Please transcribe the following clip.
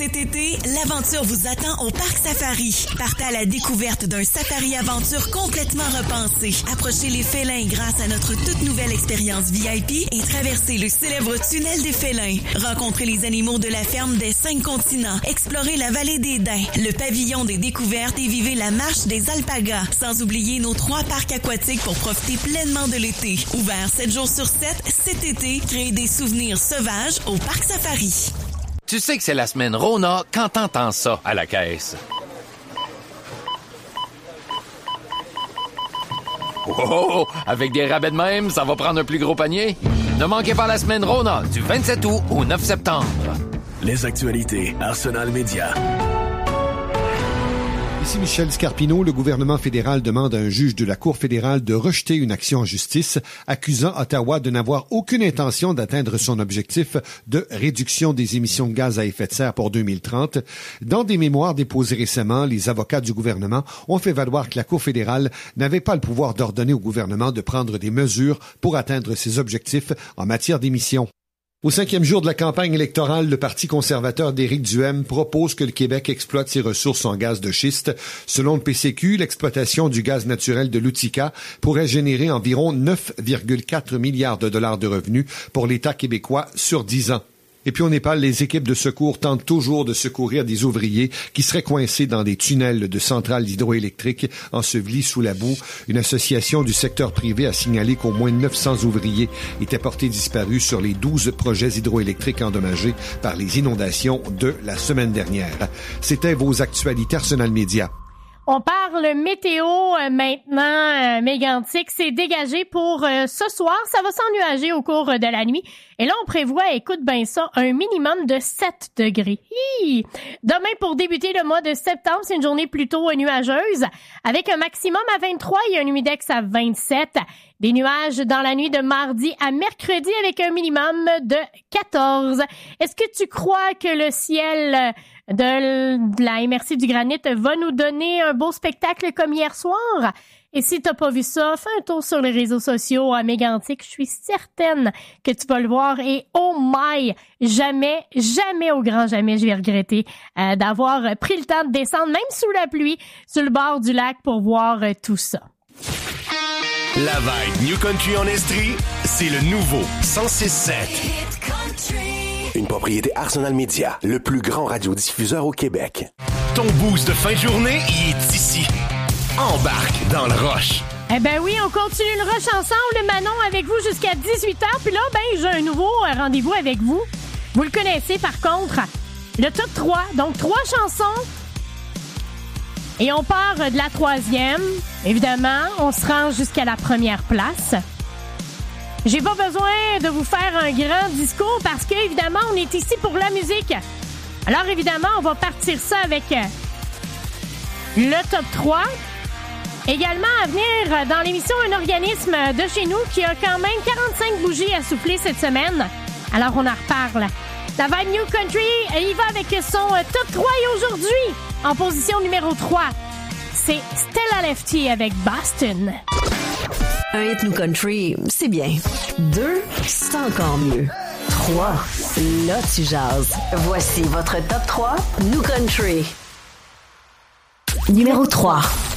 Cet été, l'aventure vous attend au Parc Safari. Partez à la découverte d'un safari-aventure complètement repensé. Approchez les félins grâce à notre toute nouvelle expérience VIP et traversez le célèbre tunnel des félins. Rencontrez les animaux de la ferme des 5 continents. Explorez la vallée des Daims, le pavillon des découvertes et vivez la marche des alpagas. Sans oublier nos 3 parcs aquatiques pour profiter pleinement de l'été. Ouvert 7 jours sur 7, cet été, créez des souvenirs sauvages au Parc Safari. Tu sais que c'est la semaine Rona quand t'entends ça à la caisse. Oh, avec des rabais de même, ça va prendre un plus gros panier. Ne manquez pas la semaine Rona du 27 août au 9 septembre. Les actualités Arsenal Média. Ici Michel Scarpino, le gouvernement fédéral demande à un juge de la Cour fédérale de rejeter une action en justice accusant Ottawa de n'avoir aucune intention d'atteindre son objectif de réduction des émissions de gaz à effet de serre pour 2030. Dans des mémoires déposés récemment, les avocats du gouvernement ont fait valoir que la Cour fédérale n'avait pas le pouvoir d'ordonner au gouvernement de prendre des mesures pour atteindre ses objectifs en matière d'émissions. Au 5e jour de la campagne électorale, le Parti conservateur d'Éric Duhaime propose que le Québec exploite ses ressources en gaz de schiste. Selon le PCQ, l'exploitation du gaz naturel de l'Utica pourrait générer environ 9,4 milliards de dollars de revenus pour l'État québécois sur 10 ans. Et puis au Népal, les équipes de secours tentent toujours de secourir des ouvriers qui seraient coincés dans des tunnels de centrales hydroélectriques ensevelis sous la boue. Une association du secteur privé a signalé qu'au moins 900 ouvriers étaient portés disparus sur les 12 projets hydroélectriques endommagés par les inondations de la semaine dernière. C'était vos actualités Arsenal Média. On parle météo maintenant. Mégantic s'est dégagé pour ce soir. Ça va s'ennuager au cours de la nuit. Et là, on prévoit, écoute bien ça, un minimum de 7 degrés. Hi! Demain, pour débuter le mois de septembre, c'est une journée plutôt nuageuse, avec un maximum à 23 et un humidex à 27. Des nuages dans la nuit de mardi à mercredi avec un minimum de 14. Est-ce que tu crois que le ciel de la MRC du Granit va nous donner un beau spectacle comme hier soir? Et si t'as pas vu ça, fais un tour sur les réseaux sociaux à Mégantic. Je suis certaine que tu vas le voir. Et oh my, jamais au grand jamais, je vais regretter d'avoir pris le temps de descendre, même sous la pluie, sur le bord du lac pour voir tout ça. La vibe New Country en Estrie, c'est le nouveau 106.7. Une propriété Arsenal Média, le plus grand radiodiffuseur au Québec. Ton boost de fin de journée, il est ici. Embarque dans le rush. Eh ben oui, on continue le rush ensemble, Manon, avec vous jusqu'à 18h. Puis là, j'ai un nouveau rendez-vous avec vous. Vous le connaissez, par contre. Le top 3, donc 3 chansons. Et on part de la 3e. Évidemment, on se rend jusqu'à la première place. J'ai pas besoin de vous faire un grand discours parce que, évidemment, on est ici pour la musique. Alors, évidemment, on va partir ça avec le top 3. Également à venir dans l'émission, un organisme de chez nous qui a quand même 45 bougies à souffler cette semaine. Alors, on en reparle. La vibe New Country, il va avec son top 3 et aujourd'hui, en position numéro 3, c'est Stella Lefty avec Boston. Un hit New Country, c'est bien. 2, c'est encore mieux. 3, là tu jases. Voici votre top 3 New Country. Numéro 3.